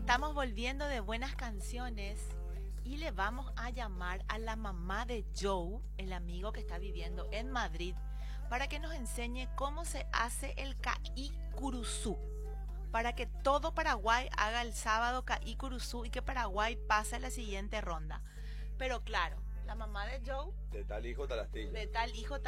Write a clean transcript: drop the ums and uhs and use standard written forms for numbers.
estamos volviendo de buenas canciones y le vamos a llamar a la mamá de Joe, el amigo que está viviendo en Madrid, para que nos enseñe cómo se hace el caí curuzú, para que todo Paraguay haga el sábado caí curuzú y que Paraguay pase a la siguiente ronda. Pero claro, la mamá de Joe, De tal hijo, tal astilla. de tal hijo